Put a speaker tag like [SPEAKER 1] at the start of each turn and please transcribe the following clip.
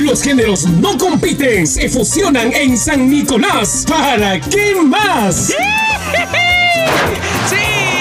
[SPEAKER 1] Los géneros no compiten, se fusionan en San Nicolás. ¿Para qué más?
[SPEAKER 2] ¡Sí!